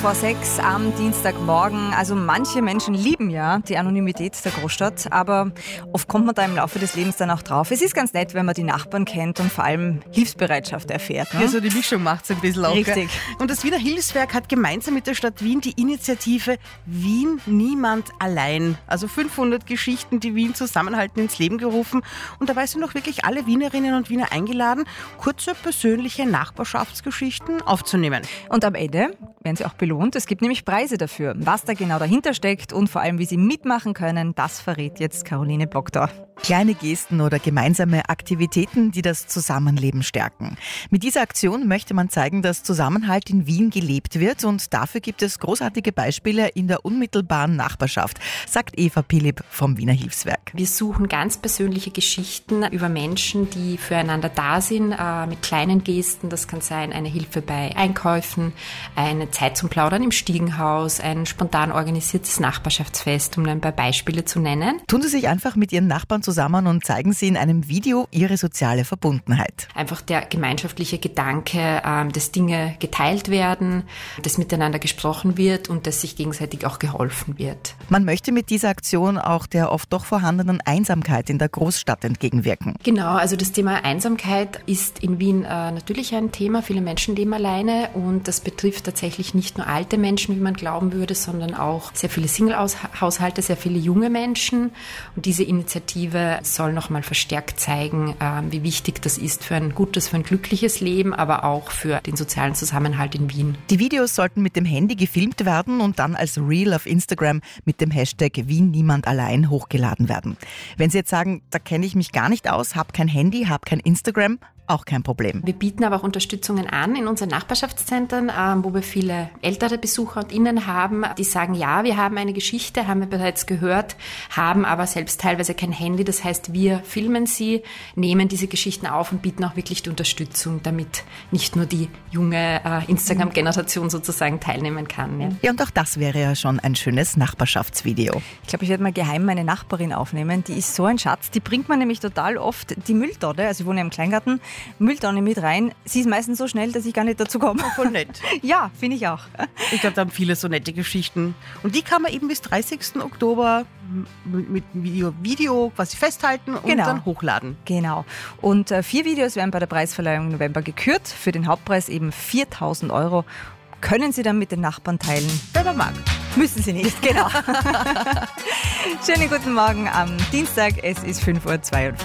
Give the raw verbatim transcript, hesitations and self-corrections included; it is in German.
vor sechs am Dienstagmorgen. Also manche Menschen lieben ja die Anonymität der Großstadt, aber oft kommt man da im Laufe des Lebens dann auch drauf. Es ist ganz nett, wenn man die Nachbarn kennt und vor allem Hilfsbereitschaft erfährt. Ne? Ja, so die Mischung macht es ein bisschen auch. Richtig. Gell? Und das Wiener Hilfswerk hat gemeinsam mit der Stadt Wien die Initiative Wien niemand allein, also fünfhundert Geschichten, die Wien zusammenhalten, ins Leben gerufen. Und dabei sind auch wirklich alle Wienerinnen und Wiener eingeladen, kurze persönliche Nachbarschaftsgeschichten aufzunehmen. Und am Ende werden sie auch belohnt. Es gibt nämlich Preise dafür. Was da genau dahinter steckt und vor allem, wie sie mitmachen können, das verrät jetzt Caroline Bogdor. Kleine Gesten oder gemeinsame Aktivitäten, die das Zusammenleben stärken. Mit dieser Aktion möchte man zeigen, dass Zusammenhalt in Wien gelebt wird, und dafür gibt es großartige Beispiele in der unmittelbaren Nachbarschaft, sagt Eva Philipp vom Wiener Hilfswerk. Wir suchen ganz persönliche Geschichten über Menschen, die füreinander da sind, äh, mit kleinen Gesten. Das kann sein eine Hilfe bei Einkäufen, eine Zeit zum Plaudern im Stiegenhaus, ein spontan organisiertes Nachbarschaftsfest, um ein paar Beispiele zu nennen. Tun Sie sich einfach mit Ihren Nachbarn zusammen und zeigen Sie in einem Video Ihre soziale Verbundenheit. Einfach der gemeinschaftliche Gedanke, ähm, dass Dinge geteilt werden, dass miteinander gesprochen wird und dass sich gegenseitig auch geholfen wird. Man möchte mit dieser Aktion auch der oft doch vorhandenen Einsamkeit in der Großstadt entgegenwirken. Genau, also das Thema Einsamkeit ist in Wien äh, natürlich ein Thema. Viele Menschen leben alleine und das betrifft tatsächlich nicht nur alte Menschen, wie man glauben würde, sondern auch sehr viele Single-Haushalte, sehr viele junge Menschen. Und diese Initiative soll nochmal verstärkt zeigen, äh, wie wichtig das ist für ein gutes, für ein glückliches Leben, aber auch für den sozialen Zusammenhalt in Wien. Die Videos sollten mit dem Handy gefilmt werden und dann als Reel auf Instagram mit dem Hashtag Wien niemand allein hochgeladen werden. Wenn Sie jetzt sagen, da kenne ich mich gar nicht aus, habe kein Handy, habe kein Instagram, auch kein Problem. Wir bieten aber auch Unterstützungen an in unseren Nachbarschaftszentren, äh, wo wir viele ältere Besucher und Innen haben, die sagen, ja, wir haben eine Geschichte, haben wir bereits gehört, haben aber selbst teilweise kein Handy. Das heißt, wir filmen sie, nehmen diese Geschichten auf und bieten auch wirklich die Unterstützung, damit nicht nur die junge äh, Instagram-Generation sozusagen teilnehmen kann. Ja. Ja, und auch das wäre ja schon ein schönes Nachbarschaftsvideo. Ich glaube, ich werde mal geheim meine Nachbarin aufnehmen. Die ist so ein Schatz. Die bringt man nämlich total oft die Mülltonne, also ich wohne im Kleingarten, Mülltonne mit rein. Sie ist meistens so schnell, dass ich gar nicht dazu komme. Voll nett. Ja, finde ich auch. Ich glaube, da haben viele so nette Geschichten. Und die kann man eben bis dreißigsten Oktober mit Video, Video quasi festhalten und Genau. dann hochladen. Genau. Und äh, vier Videos werden bei der Preisverleihung im November gekürt. Für den Hauptpreis eben viertausend Euro. Können Sie dann mit den Nachbarn teilen? Wer man mag. Müssen Sie nicht, genau. Schönen guten Morgen am Dienstag. Es ist fünf Uhr zweiundvierzig.